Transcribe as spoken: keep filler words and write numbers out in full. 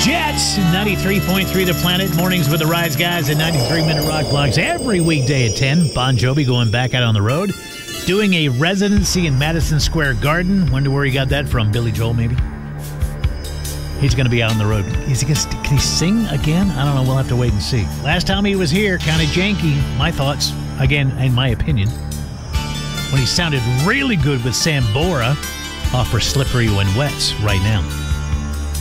Jets, ninety-three point three The Planet. Mornings with the Rise Guys and ninety-three Minute Rock Blogs every weekday at ten. Bon Jovi going back out on the road, doing a residency in Madison Square Garden. Wonder where he got that from. Billy Joel, maybe? He's going to be out on the road. Is he gonna, can he sing again? I don't know. We'll have to wait and see. Last time he was here, kind of janky. My thoughts, again, in my opinion, when he sounded really good with Sam Bora off for Slippery When Wet's right now.